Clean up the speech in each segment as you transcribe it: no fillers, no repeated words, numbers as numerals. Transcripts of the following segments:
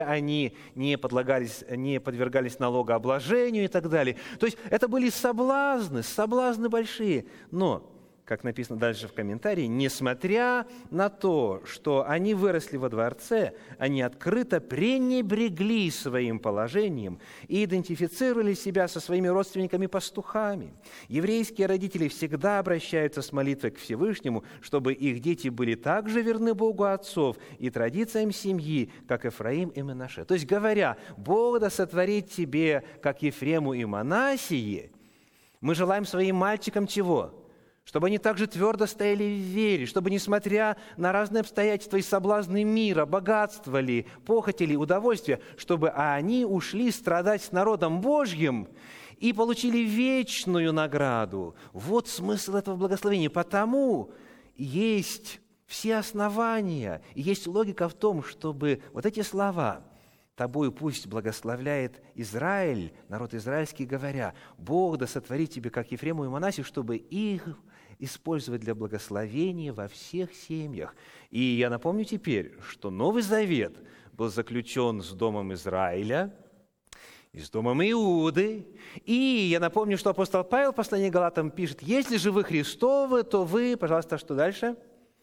они не подвергались налогообложению и так далее. То есть это были соблазны большие. Но, как написано дальше в комментарии, несмотря на то, что они выросли во дворце, они открыто пренебрегли своим положением и идентифицировали себя со своими родственниками-пастухами. Еврейские родители всегда обращаются с молитвой к Всевышнему, чтобы их дети были так же верны Богу отцов и традициям семьи, как Эфраим и Менаше. То есть, говоря, Бог да сотворит тебе, как Ефрему и Манассии, мы желаем своим мальчикам чего? Чтобы они также твердо стояли в вере, чтобы, несмотря на разные обстоятельства и соблазны мира, богатства ли, похоти ли, удовольствия, чтобы они ушли страдать с народом Божьим и получили вечную награду. Вот смысл этого благословения. Потому есть все основания, и есть логика в том, чтобы вот эти слова «Тобою пусть благословляет Израиль», народ израильский, говоря, «Бог да сотворит тебе, как Ефрему и Манассию», чтобы их использовать для благословения во всех семьях. И я напомню теперь, что Новый Завет был заключен с домом Израиля и с домом Иуды. И я напомню, что апостол Павел в послании к Галатам пишет, «Если же вы Христовы, то вы», пожалуйста, что дальше?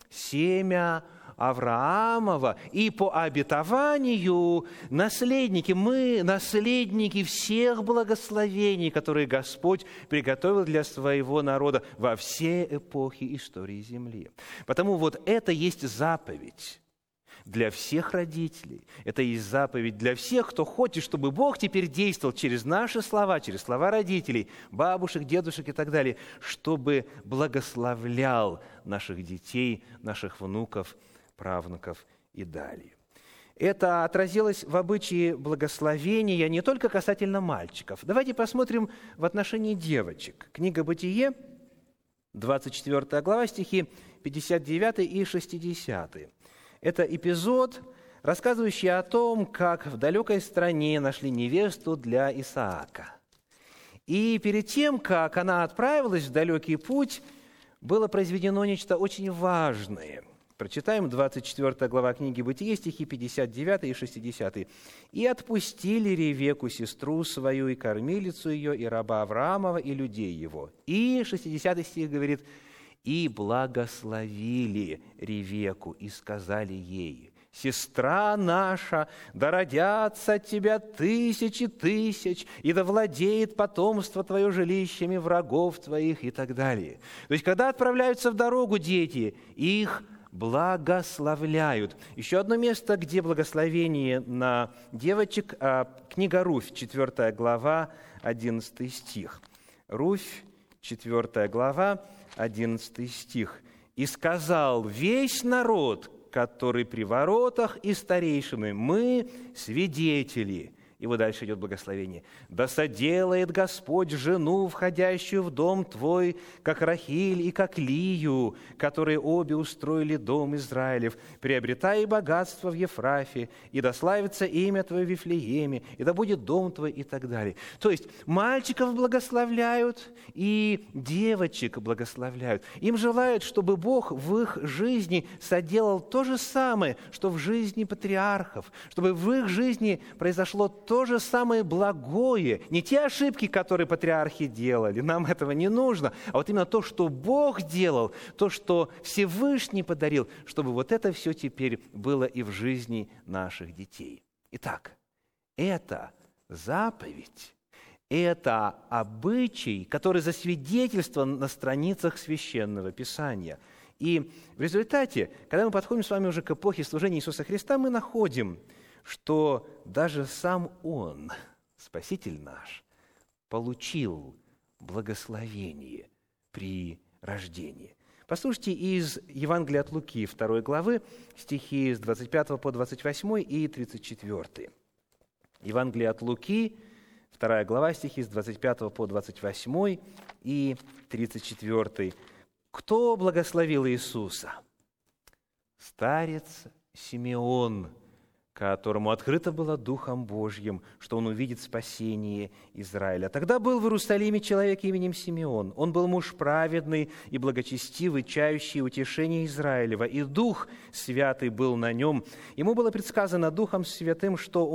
«Семя Авраамова, и по обетованию наследники». Мы наследники всех благословений, которые Господь приготовил для своего народа во все эпохи истории земли. Потому вот это есть заповедь для всех родителей. Это есть заповедь для всех, кто хочет, чтобы Бог теперь действовал через наши слова, через слова родителей, бабушек, дедушек и так далее, чтобы благословлял наших детей, наших внуков, правнуков и далее. Это отразилось в обычае благословения не только касательно мальчиков. Давайте посмотрим в отношении девочек. Книга «Бытие», 24 глава, стихи 59 и 60. Это эпизод, рассказывающий о том, как в далекой стране нашли невесту для Исаака. И перед тем, как она отправилась в далекий путь, было произведено нечто очень важное. Прочитаем 24 глава книги «Бытие», стихи 59 и 60. «И отпустили Ревекку, сестру свою, и кормилицу ее, и раба Авраамова, и людей его». И 60 стих говорит, «И благословили Ревекку, и сказали ей, сестра наша, да родятся от тебя тысячи тысяч, и да владеет потомство твое жилищами врагов твоих», и так далее. То есть, когда отправляются в дорогу дети, их благословляют. Еще одно место, где благословение на девочек, книга Руфь, 4 глава, 11 стих. Руфь, 4 глава, 11 стих. «И сказал весь народ, который при воротах и старейшины, мы свидетели». И вот дальше идет благословение. «Да соделает Господь жену, входящую в дом твой, как Рахиль и как Лию, которые обе устроили дом Израилев, приобретай богатство в Ефрафе, и да славится имя твое в Вифлееме, и да будет дом твой», и так далее. То есть мальчиков благословляют и девочек благословляют. Им желают, чтобы Бог в их жизни соделал то же самое, что в жизни патриархов, чтобы в их жизни произошло то же самое благое, не те ошибки, которые патриархи делали, нам этого не нужно, а вот именно то, что Бог делал, то, что Всевышний подарил, чтобы вот это все теперь было и в жизни наших детей. Итак, это заповедь, это обычай, который засвидетельствован на страницах Священного Писания. И в результате, когда мы подходим с вами уже к эпохе служения Иисуса Христа, мы находим, что даже сам Он, Спаситель наш, получил благословение при рождении. Послушайте из Евангелия от Луки, 2 главы, стихи с 25 по 28 и 34. Евангелие от Луки, 2 глава, стихи с 25 по 28 и 34. «Кто благословил Иисуса? Старец Симеон, которому открыто было Духом Божьим, что он увидит спасение Израиля. Тогда был в Иерусалиме человек именем Симеон. Он был муж праведный и благочестивый, чающий утешение Израилева, и Дух Святый был на нем. Ему было предсказано Духом Святым, что